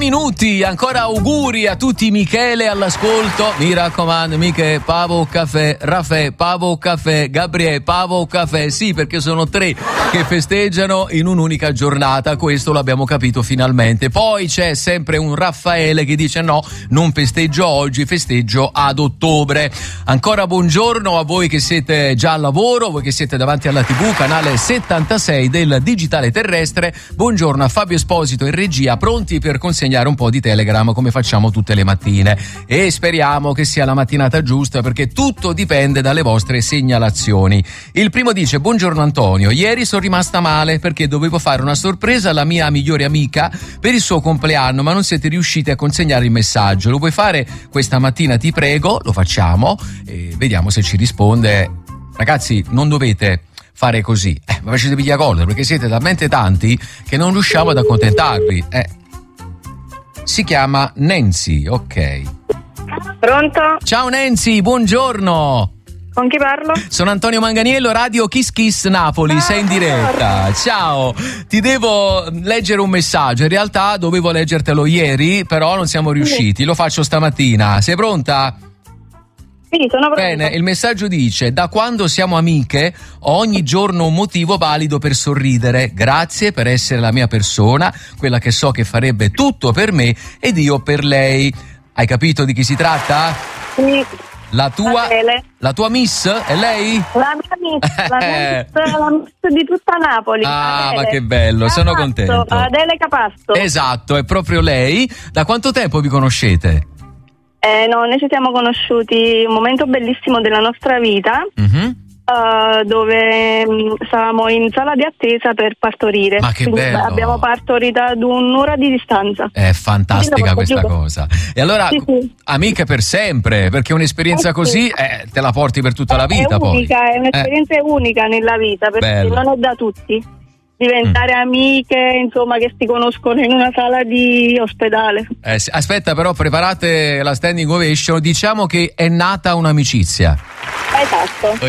minuti, ancora auguri a tutti. Michele all'ascolto, mi raccomando, Michele, Pavo Caffè, Raffaele, Pavo Caffè, Gabriele, Pavo Caffè, sì, perché sono 3 che festeggiano in un'unica giornata, questo l'abbiamo capito finalmente. Poi c'è sempre un Raffaele che dice no, non festeggio oggi, festeggio ad ottobre. Ancora buongiorno a voi che siete già al lavoro, voi che siete davanti alla TV, canale 76 del digitale terrestre. Buongiorno a Fabio Esposito in regia, pronti per consegnare un po' di Telegram come facciamo tutte le mattine, e speriamo che sia la mattinata giusta, perché tutto dipende dalle vostre segnalazioni. Il primo dice: buongiorno Antonio, ieri sono rimasta male perché dovevo fare una sorpresa alla mia migliore amica per il suo compleanno, ma non siete riusciti a consegnare il messaggio. Lo puoi fare questa mattina, ti prego? Lo facciamo e vediamo se ci risponde. Ragazzi, non dovete fare così, ma facete piglia collo, perché siete talmente tanti che non riusciamo ad accontentarvi. Si chiama Nancy, ok. Pronto? Ciao Nancy, buongiorno. Con chi parlo? Sono Antonio Manganiello, Radio Kiss Kiss Napoli, sei in diretta. Ciao, ti devo leggere un messaggio, in realtà dovevo leggertelo ieri, però non siamo riusciti, lo faccio stamattina. Sei pronta? Sì, sono pronta. Bene, il messaggio dice: da quando siamo amiche ho ogni giorno un motivo valido per sorridere. Grazie per essere la mia persona, quella che so che farebbe tutto per me ed io per lei. Hai capito di chi si tratta? Sì. La tua miss è lei? La mia miss di tutta Napoli. Ah, Adele. Ma che bello, sono contento. Adele Capasto. Esatto, è proprio lei. Da quanto tempo vi conoscete? No, noi ci siamo conosciuti un momento bellissimo della nostra vita, dove stavamo in sala di attesa per partorire. Ma che quindi bello! Abbiamo partorito ad un'ora di distanza. È fantastica questa cosa. E allora, sì. Amiche per sempre, perché un'esperienza così te la porti per tutta la vita. È unica, poi. È un'esperienza unica nella vita, perché bello. non è da tutti diventare amiche, insomma, che si conoscono in una sala di ospedale. Aspetta, però preparate la standing ovation, diciamo che è nata un'amicizia. Esatto.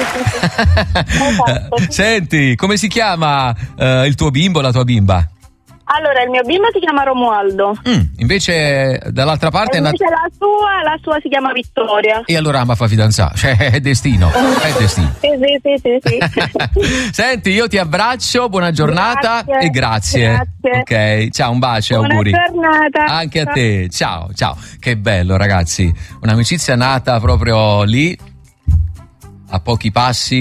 Esatto. Senti, come si chiama il tuo bimbo, la tua bimba? Allora, il mio bimbo si chiama Romualdo. Invece dall'altra parte la sua si chiama Vittoria. E allora ma fa fidanzare, cioè è destino. È destino. Sì. Senti, io ti abbraccio, buona giornata. Grazie, e grazie. Ok, ciao, un bacio, buona auguri. Giornata. Anche a te. Ciao. Che bello, ragazzi. Un'amicizia nata proprio lì, a pochi passi.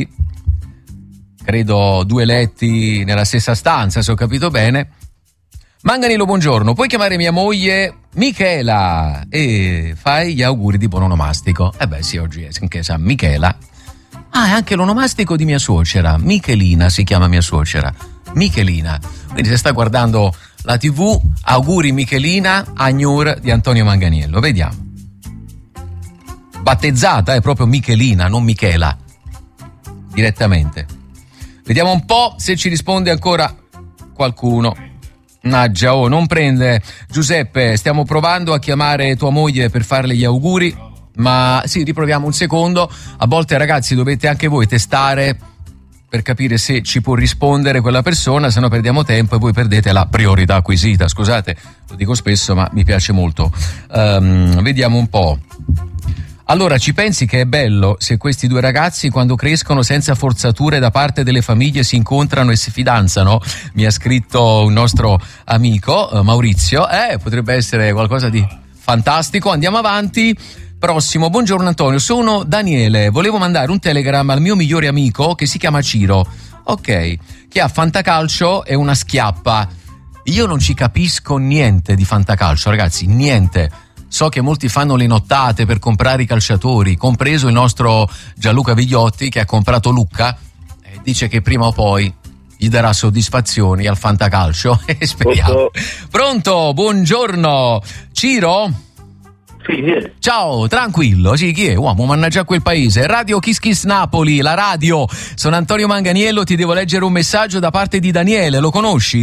Credo 2 letti nella stessa stanza, se ho capito bene. Manganello, buongiorno, puoi chiamare mia moglie Michela e fai gli auguri di buon onomastico. Sì, oggi è anche San Michela. È anche l'onomastico di mia suocera, Michelina si chiama mia suocera, Michelina. Quindi se sta guardando la TV, auguri Michelina, Agnur di Antonio Manganiello. Vediamo. Battezzata è proprio Michelina, non Michela. Direttamente. Vediamo un po' se ci risponde ancora qualcuno. Naggia, non prende. Giuseppe, stiamo provando a chiamare tua moglie per farle gli auguri, ma sì, riproviamo un secondo. A volte, ragazzi, dovete anche voi testare per capire se ci può rispondere quella persona, se no perdiamo tempo e voi perdete la priorità acquisita. Scusate, lo dico spesso, ma mi piace molto. Vediamo un po'. Allora, ci pensi che è bello se questi 2 ragazzi, quando crescono senza forzature da parte delle famiglie, si incontrano e si fidanzano? Mi ha scritto un nostro amico, Maurizio. Potrebbe essere qualcosa di fantastico. Andiamo avanti. Prossimo. Buongiorno Antonio, sono Daniele. Volevo mandare un telegram al mio migliore amico che si chiama Ciro. Ok. Che ha fantacalcio e una schiappa. Io non ci capisco niente di fantacalcio, ragazzi. Niente. So che molti fanno le nottate per comprare i calciatori, compreso il nostro Gianluca Vigliotti che ha comprato Lucca e dice che prima o poi gli darà soddisfazioni al fantacalcio e speriamo. Pronto, buongiorno. Ciro? Sì. Ciao, tranquillo, sì, chi è? Uomo, mannaggia quel paese. Radio Kiss Kiss Napoli, la radio. Sono Antonio Manganiello, ti devo leggere un messaggio da parte di Daniele, lo conosci?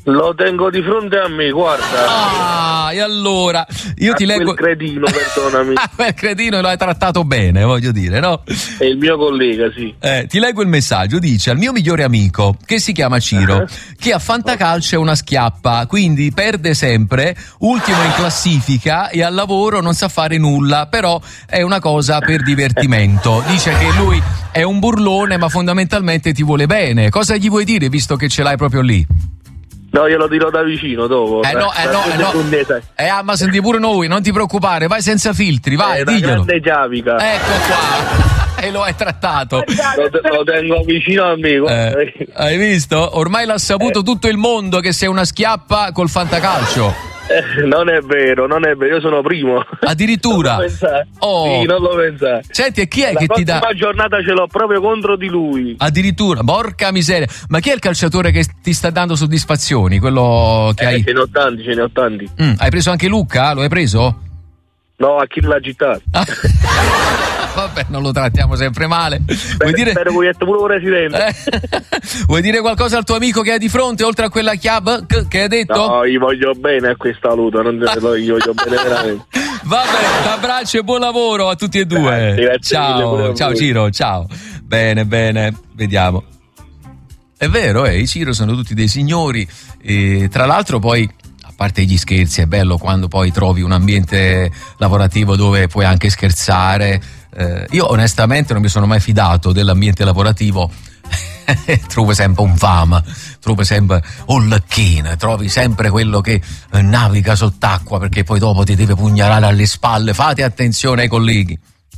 Lo tengo di fronte a me, guarda. E allora io ti leggo. Quel cretino, perdonami. Quel cretino lo hai trattato bene, voglio dire, no? È il mio collega, sì. Ti leggo il messaggio, dice: al mio migliore amico, che si chiama Ciro, che a fantacalcio è una schiappa, quindi perde sempre, ultimo in classifica e al lavoro non sa fare nulla, però è una cosa per divertimento. Dice che lui è un burlone, ma fondamentalmente ti vuole bene. Cosa gli vuoi dire, visto che ce l'hai proprio lì? No, glielo dirò da vicino dopo. No. Ma senti pure noi, non ti preoccupare, vai senza filtri, vai, diglielo. Grande Giavica. Ecco qua. E lo hai trattato. Lo tengo vicino a me. Hai visto? Ormai l'ha saputo tutto il mondo che sei una schiappa col fantacalcio. Non è vero, io sono primo. Addirittura? Non lo pensare. Oh. Sì, non lo pensare. Senti, e chi è che ti dà? La prossima giornata ce l'ho proprio contro di lui. Addirittura, porca miseria. Ma chi è il calciatore che ti sta dando soddisfazioni? Quello che hai? Ce ne ho tanti. Hai preso anche Lucca? Lo hai preso? No, a chi l'ha gittato. Vabbè, non lo trattiamo sempre male. Spero che pure presidente. Vuoi dire qualcosa al tuo amico che hai di fronte, oltre a quella chiave che hai detto? No, gli voglio bene a questa saluto, gli voglio bene veramente. Vabbè, un abbraccio e buon lavoro a tutti e due. Grazie mille, ciao Ciro, ciao. Bene, vediamo. È vero, i Ciro sono tutti dei signori e tra l'altro poi, a parte gli scherzi, è bello quando poi trovi un ambiente lavorativo dove puoi anche scherzare. Io onestamente non mi sono mai fidato dell'ambiente lavorativo. Trovo sempre un fama, trovo sempre un lecchino, trovi sempre quello che naviga sott'acqua perché poi dopo ti deve pugnalare alle spalle. Fate attenzione ai colleghi.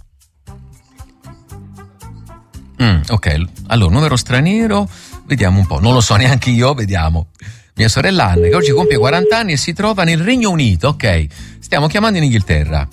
Ok, allora numero straniero, vediamo un po', non lo so neanche io, vediamo. Mia sorella Anna, che oggi compie 40 anni e si trova nel Regno Unito. Ok, stiamo chiamando in Inghilterra.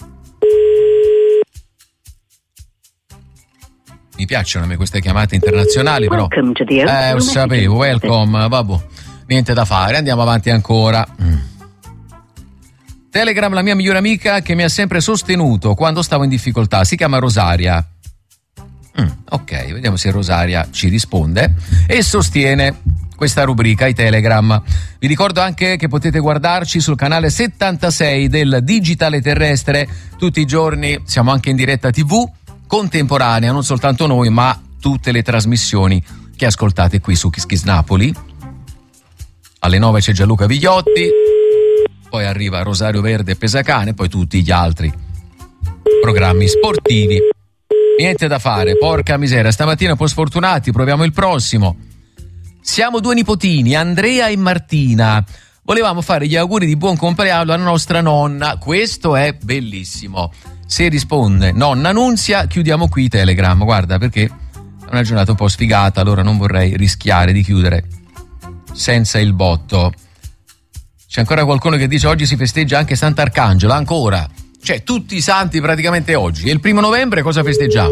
Mi piacciono a me queste chiamate internazionali, però lo sapevo, welcome, vabbè, niente da fare, andiamo avanti ancora. Telegram, la mia migliore amica che mi ha sempre sostenuto quando stavo in difficoltà, si chiama Rosaria. Ok, vediamo se Rosaria ci risponde e sostiene questa rubrica, i Telegram. Vi ricordo anche che potete guardarci sul canale 76 del Digitale Terrestre tutti i giorni, siamo anche in diretta TV contemporanea, non soltanto noi ma tutte le trasmissioni che ascoltate qui su Kiss Kiss Napoli. Alle 9 c'è Gianluca Vigliotti, poi arriva Rosario Verde e Pesacane, poi tutti gli altri programmi sportivi. Niente da fare, porca miseria, stamattina un po' sfortunati, proviamo il prossimo. Siamo due nipotini, Andrea e Martina. Volevamo fare gli auguri di buon compleanno alla nostra nonna, questo è bellissimo. Se risponde nonna Nunzia, chiudiamo qui Telegram, guarda, perché è una giornata un po' sfigata, allora non vorrei rischiare di chiudere senza il botto. C'è ancora qualcuno che dice oggi si festeggia anche Sant'Arcangelo, ancora, cioè tutti i santi praticamente oggi. E il 1 novembre cosa festeggiamo?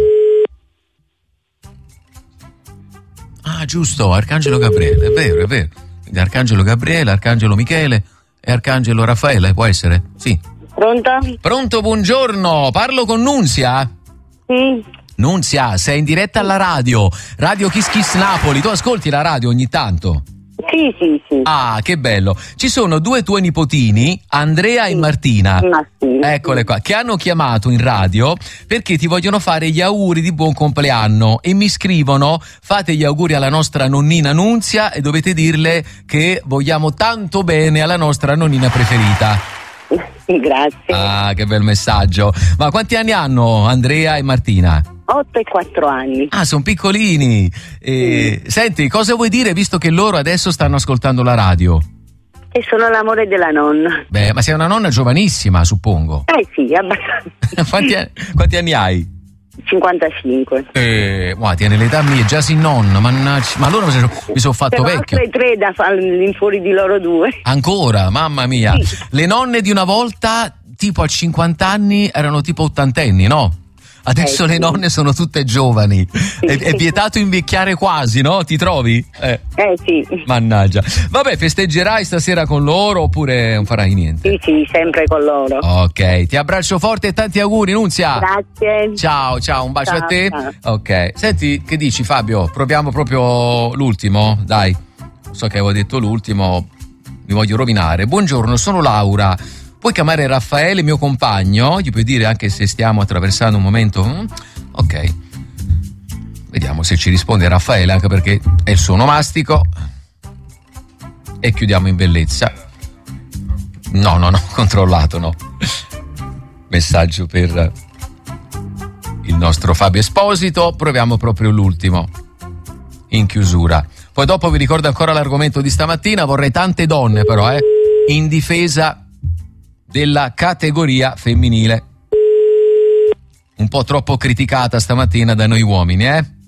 Ah, giusto, Arcangelo Gabriele, è vero. Quindi Arcangelo Gabriele, Arcangelo Michele e Arcangelo Raffaele, può essere? Sì. Pronto, buongiorno, parlo con Nunzia? Sì. Nunzia, sei in diretta alla radio Kiss Kiss Napoli, tu ascolti la radio ogni tanto? Sì. Ah, che bello. Ci sono due tuoi nipotini, Andrea e Martina. Eccole qua, che hanno chiamato in radio perché ti vogliono fare gli auguri di buon compleanno e mi scrivono: fate gli auguri alla nostra nonnina Nunzia e dovete dirle che vogliamo tanto bene alla nostra nonnina preferita. Grazie. Ah, che bel messaggio. Ma quanti anni hanno Andrea e Martina? 8 e 4 anni. Ah, sono piccolini. Senti, cosa vuoi dire visto che loro adesso stanno ascoltando la radio? E sono l'amore della nonna. Beh, ma sei una nonna giovanissima, suppongo. Sì, abbastanza. Quanti anni hai? 55. Ma tiene l'età mia, già si nonna, mannaggia. Ma allora mi sono fatto vecchio. Altre 3 da fare in fuori di loro 2. Ancora, mamma mia. Sì. Le nonne di una volta, tipo a 50 anni, erano tipo ottantenni, no? Adesso le nonne sono tutte giovani. È vietato invecchiare quasi, no? Ti trovi? Sì. Mannaggia. Vabbè, festeggerai stasera con loro oppure non farai niente? Sì, sempre con loro. Ok, ti abbraccio forte e tanti auguri, Nunzia. Grazie. Ciao, un bacio a te. Ciao. Ok, senti, che dici Fabio? Proviamo proprio l'ultimo? Dai, so che avevo detto l'ultimo. mi voglio rovinare. Buongiorno, sono Laura. Puoi chiamare Raffaele, mio compagno? Gli puoi dire anche se stiamo attraversando un momento? Ok. Vediamo se ci risponde Raffaele, anche perché è il suo onomastico. E chiudiamo in bellezza. No, controllato, no. Messaggio per il nostro Fabio Esposito. Proviamo proprio l'ultimo in chiusura. Poi dopo vi ricordo ancora l'argomento di stamattina. Vorrei tante donne però, in difesa della categoria femminile, un po' troppo criticata stamattina da noi uomini,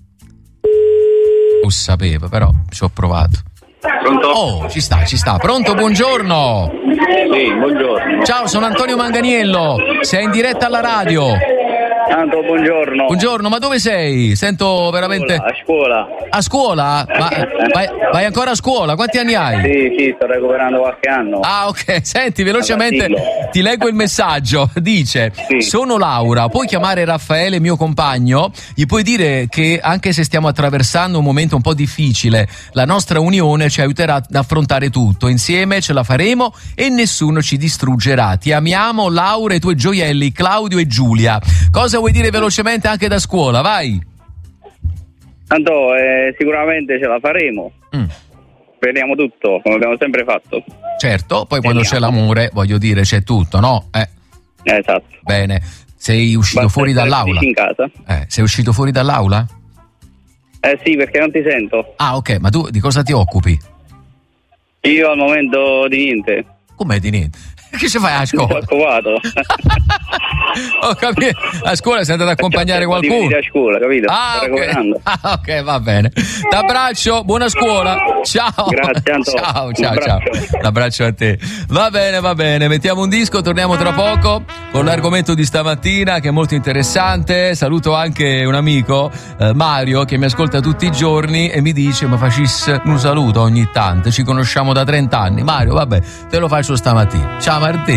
Lo sapevo, però ci ho provato. Pronto? Oh, ci sta. Pronto, buongiorno. Sì, buongiorno. Ciao, sono Antonio Manganiello. Sei in diretta alla radio. Tanto buongiorno. Buongiorno, ma dove sei? Sento veramente... A scuola. A scuola? Ma vai ancora a scuola? Quanti anni hai? Sì, sto recuperando qualche anno. Ah, ok. Senti, velocemente ti leggo il messaggio. Dice: sì. Sono Laura, puoi chiamare Raffaele, mio compagno? Gli puoi dire che anche se stiamo attraversando un momento un po' difficile, la nostra unione ci aiuterà ad affrontare tutto. Insieme ce la faremo e nessuno ci distruggerà. Ti amiamo, Laura, e i tuoi gioielli, Claudio e Giulia. Cosa vuoi dire velocemente anche da scuola? Vai. Tanto sicuramente ce la faremo. Vediamo tutto, come abbiamo sempre fatto. Certo, poi quando c'è l'amore, voglio dire, c'è tutto, no? Esatto. Bene. Sei uscito fuori dall'aula? In casa. Sei uscito fuori dall'aula? Sì, perché non ti sento. Ah, ok, ma tu di cosa ti occupi? Io al momento di niente. Com'è di niente? Che ci fai a scuola? Mi sono occupato. Ho capito. A scuola sei andato ad accompagnare qualcuno? A scuola, capito? Ah, sto recuperando. Ok, va bene. T'abbraccio, buona scuola. Ciao. Grazie, Antonio. Ciao. L'abbraccio a te. Va bene. Mettiamo un disco, torniamo tra poco con l'argomento di stamattina che è molto interessante. Saluto anche un amico, Mario, che mi ascolta tutti i giorni e mi dice: ma facesse un saluto ogni tanto, ci conosciamo da 30 anni. Mario, vabbè, te lo faccio stamattina. Ciao Martì.